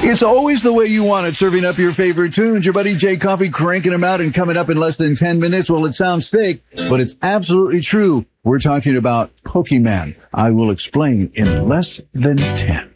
It's always the way you want it, serving up your favorite tunes. Your buddy Jay Coffee cranking them out and coming up in less than 10 minutes. Well, it sounds fake, but it's absolutely true. We're talking about Pokemon. I will explain in less than 10.